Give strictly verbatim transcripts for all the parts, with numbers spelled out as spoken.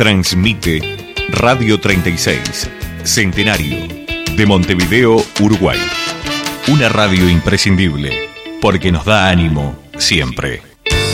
Transmite Radio treinta y seis, Centenario, de Montevideo, Uruguay. Una radio imprescindible, porque nos da ánimo siempre.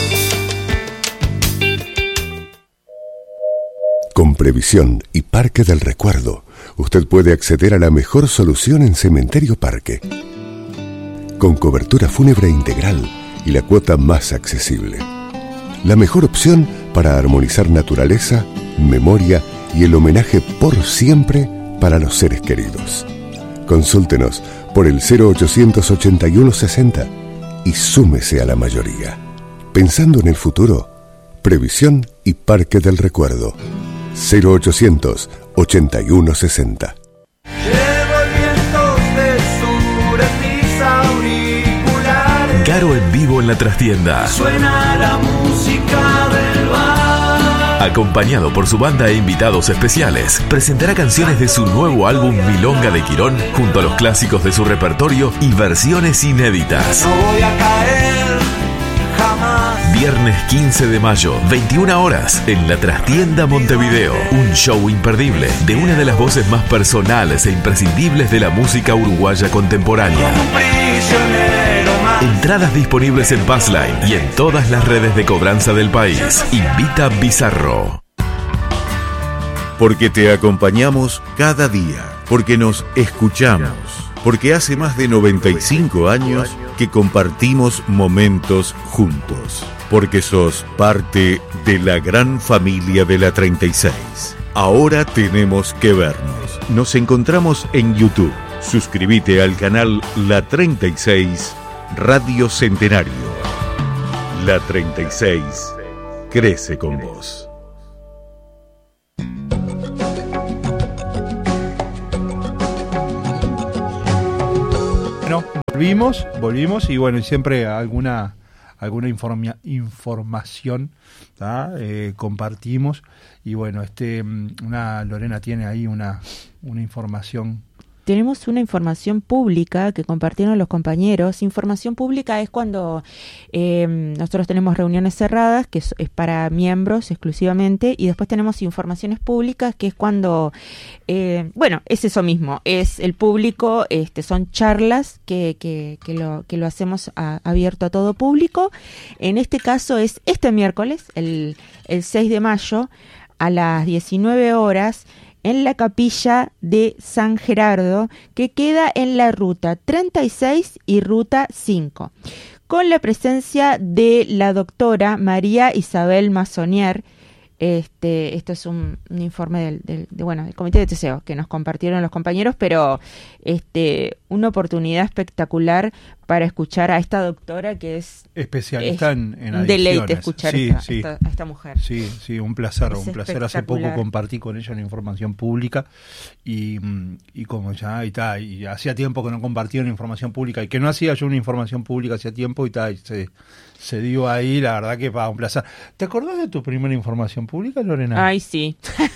Con Previsión y Parque del Recuerdo, usted puede acceder a la mejor solución en Cementerio Parque. Con cobertura fúnebre integral y la cuota más accesible. La mejor opción para armonizar naturaleza, memoria y el homenaje por siempre para los seres queridos. Consúltenos por el cero ochocientos ochenta y uno sesenta y súmese a la mayoría. Pensando en el futuro, Previsión y Parque del Recuerdo. cero ochocientos ochenta y uno sesenta. Caro en vivo en la trastienda. Suena la música del bar. Acompañado por su banda e invitados especiales, presentará canciones de su nuevo álbum Milonga de Quirón, junto a los clásicos de su repertorio y versiones inéditas. No voy a caer jamás. Viernes quince de mayo, veintiuna horas, en la Trastienda Montevideo. Un show imperdible de una de las voces más personales e imprescindibles de la música uruguaya contemporánea. Como un prisionero más. Entradas disponibles en Passline y en todas las redes de cobranza del país. Invita Bizarro. Porque te acompañamos cada día, porque nos escuchamos, porque hace más de noventa y cinco años que compartimos momentos juntos, porque sos parte de la gran familia de la treinta y seis. Ahora tenemos que vernos. Nos encontramos en YouTube. Suscríbete al canal La treinta y seis Radio Centenario. La treinta y seis crece con vos. Bueno, volvimos, volvimos y bueno, y siempre alguna alguna informa, información eh, compartimos y bueno, este una Lorena tiene ahí una una información. Tenemos una información pública que compartieron los compañeros. Información pública es cuando eh, nosotros tenemos reuniones cerradas, que es, es para miembros exclusivamente, y después tenemos informaciones públicas, que es cuando, eh, bueno, es eso mismo, es el público, este, son charlas que, que, que, lo, que lo hacemos a, abierto a todo público. En este caso es este miércoles, el, el seis de mayo, a las diecinueve horas, en la capilla de San Gerardo, que queda en la ruta treinta y seis y ruta cinco, con la presencia de la doctora María Isabel Massonier. Este, esto es un, un informe del, del, de, bueno, del comité de teseo que nos compartieron los compañeros, pero este, una oportunidad espectacular para escuchar a esta doctora que es especialista es en, en un deleite escuchar sí, esta, sí. Esta, a esta mujer. Sí, sí, un placer, es un placer. Hace poco compartí con ella una información pública y, y como ya y tal, y hacía tiempo que no compartía una información pública y que no hacía yo una información pública hacía tiempo y tal, y se se dio ahí, la verdad que para un placer. ¿Te acordás de tu primera información pública, Lorena? Ay, sí.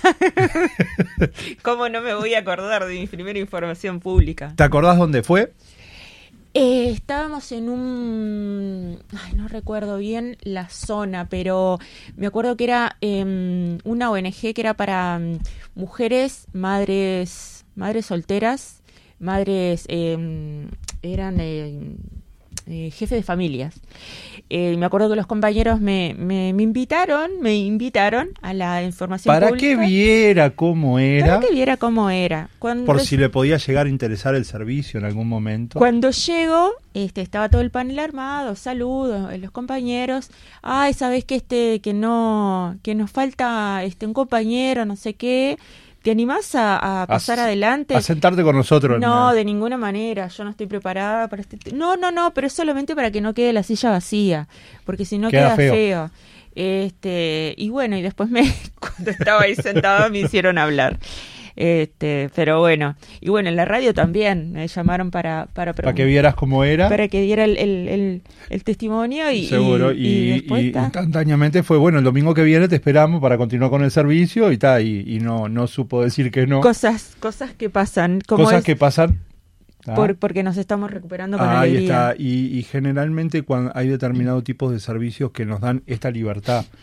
¿Cómo no me voy a acordar de mi primera información pública? ¿Te acordás dónde fue? Eh, estábamos en un... Ay, no recuerdo bien la zona, pero me acuerdo que era eh, una O N G que era para um, mujeres, madres, madres solteras, madres... Eh, eran... Eh, Eh, jefe de familias. Eh, me acuerdo que los compañeros me, me, me invitaron, me invitaron a la información para pública. que viera cómo era. Para que viera cómo era. Cuando por si le podía llegar a interesar el servicio en algún momento. Cuando llego, este, estaba todo el panel armado, saludos, los compañeros. Ay, sabes que este, que no, que nos falta este un compañero, no sé qué. ¿Te animás a, a pasar a, adelante? A sentarte con nosotros. No, de ninguna manera. Yo no estoy preparada para este... No, no, no, pero es solamente para que no quede la silla vacía. Porque si no queda, queda feo. feo. Este, y bueno, y después me cuando estaba ahí sentada me hicieron hablar. Este, pero bueno, y bueno, en la radio también me llamaron para para, para que vieras cómo era, para que diera el, el, el, el testimonio y seguro y, y, y, y instantáneamente fue bueno, el domingo que viene te esperamos para continuar con el servicio y tal y, y no no supo decir que no. Cosas cosas que pasan, como cosas es, que pasan. Ah. Por, porque nos estamos recuperando con ah, alegría. Ahí está, y, y generalmente cuando hay determinados tipos de servicios que nos dan esta libertad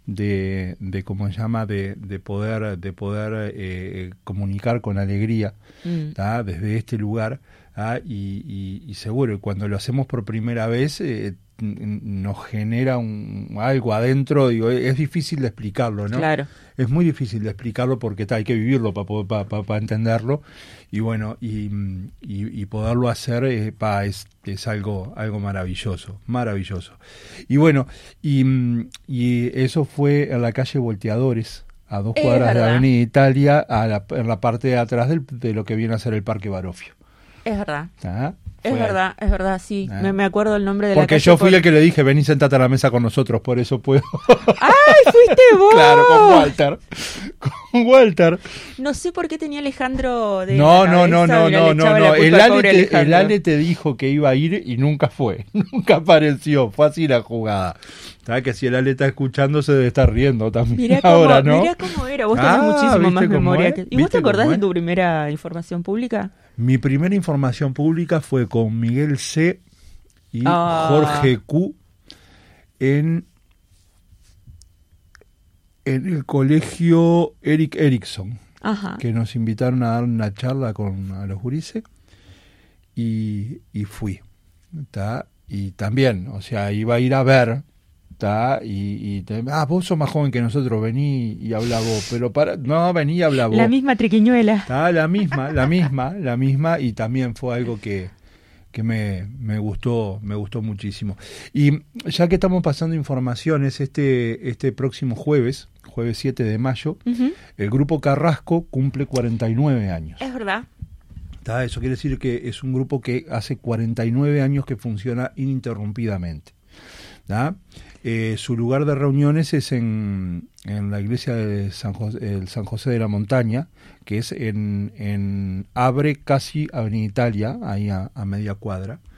de, de cómo se llama, de, de poder, de poder eh, comunicar con alegría, Mm. ¿tá? Desde este lugar, ¿tá? y, y, y seguro, cuando lo hacemos por primera vez, eh, nos genera un, algo adentro, digo, es, es difícil de explicarlo, ¿no? Claro. Es muy difícil de explicarlo porque tá, hay que vivirlo para pa, pa, pa entenderlo, y bueno, y, y, y poderlo hacer eh, pa, es, es algo, algo maravilloso, maravilloso. Y bueno, y, y eso fue en la calle Volteadores, a dos Es cuadras de verdad. Avenida Italia, a la, en la parte de atrás del, de lo que viene a ser el Parque Barofio. Es verdad. ¿Tá? Es Fue verdad, es verdad, sí. Ah. Me, me acuerdo el nombre de la Porque calle. yo fui por- el que le dije, vení, sentate a la mesa con nosotros, por eso puedo. ¡Ay, fuiste vos! Claro, con Walter. Con Walter. No sé por qué tenía Alejandro de No, la no, no, cabeza, no, mira, no, le no, echaba no. la culpa El al Ale, pobre te, el Alejandro. Ale te dijo que iba a ir y nunca fue. Nunca apareció. Fue así la jugada. ¿Sabes que si el Ale está escuchando se debe estar riendo también Mirá cómo, ahora, ¿no? mirá cómo era, vos Ah, tenés muchísimo ¿viste más cómo memoria es? que... ¿Y vos te ¿Viste acordás cómo de es? tu primera información pública? Mi primera información pública fue con Miguel C. y Ah. Jorge Q. en, en el colegio Eric Erickson, Ajá. que nos invitaron a dar una charla con a los gurises y, y fui, ¿tá? Y también, o sea, iba a ir a ver, ¿tá? Y, y te- ah, vos sos más joven que nosotros, vení y habla vos, pero para, no, vení y habla vos. La misma triquiñuela. Está la misma, la misma, la misma, y también fue algo que, que me, me gustó, me gustó muchísimo. Y ya que estamos pasando informaciones, este, este próximo jueves, jueves siete de mayo, Ujú. el Grupo Carrasco cumple cuarenta y nueve años. Es verdad. ¿Tá? Eso quiere decir que es un grupo que hace cuarenta y nueve años que funciona ininterrumpidamente. ¿Tá? Eh, su lugar de reuniones es en, en la iglesia de San José, el San José de la Montaña, que es en, en Abre, casi Avenida Italia, ahí a, a media cuadra.